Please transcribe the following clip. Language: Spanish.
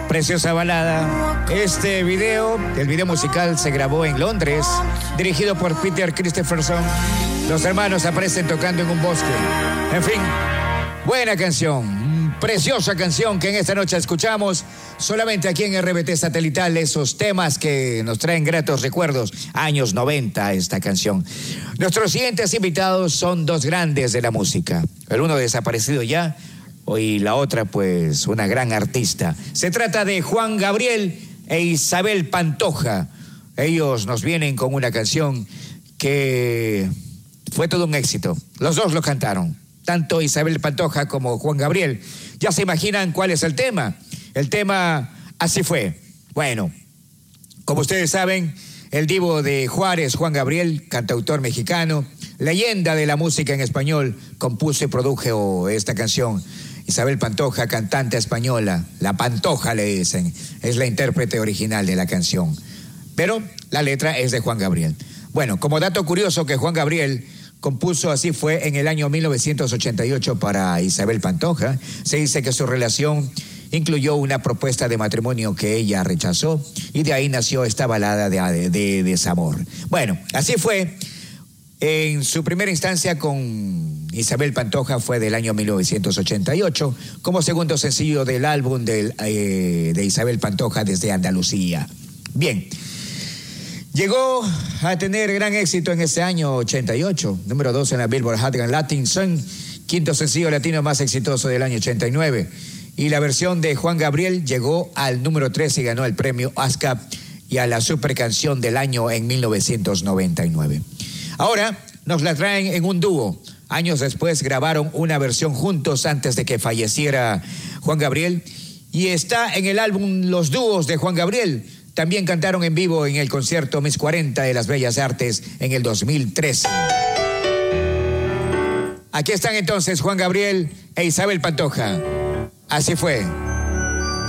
Preciosa balada. Este video, el video musical se grabó en Londres, dirigido por Peter Christopherson. Los hermanos aparecen tocando en un bosque. En fin, buena canción, preciosa canción que en esta noche escuchamos solamente aquí en RBT Satelital, esos temas que nos traen gratos recuerdos, años 90 esta canción. Nuestros siguientes invitados son dos grandes de la música, el uno desaparecido ya, y la otra pues una gran artista. Se trata de Juan Gabriel e Isabel Pantoja. Ellos nos vienen con una canción que fue todo un éxito, los dos lo cantaron, tanto Isabel Pantoja como Juan Gabriel. Ya se imaginan cuál es el tema. El tema Así Fue. Bueno, como ustedes saben, el divo de Juárez, Juan Gabriel, cantautor mexicano, leyenda de la música en español, compuso y produjo esta canción. Isabel Pantoja, cantante española, la Pantoja le dicen, es la intérprete original de la canción, pero la letra es de Juan Gabriel. Bueno, como dato curioso que Juan Gabriel compuso Así Fue en el año 1988 para Isabel Pantoja. Se dice que su relación incluyó una propuesta de matrimonio que ella rechazó y de ahí nació esta balada de desamor. Bueno, Así Fue. En su primera instancia con Isabel Pantoja fue del año 1988 como segundo sencillo del álbum de Isabel Pantoja desde Andalucía. Bien. Llegó a tener gran éxito en este año 88, número 2 en la Billboard Hot Latin Song, quinto sencillo latino más exitoso del año 89. Y la versión de Juan Gabriel llegó al número 3 y ganó el premio ASCAP y a la super canción del año en 1999. Ahora nos la traen en un dúo. Años después grabaron una versión juntos antes de que falleciera Juan Gabriel y está en el álbum Los Dúos de Juan Gabriel. También cantaron en vivo en el concierto Mis 40 de las Bellas Artes en el 2013. Aquí están entonces Juan Gabriel e Isabel Pantoja. Así Fue.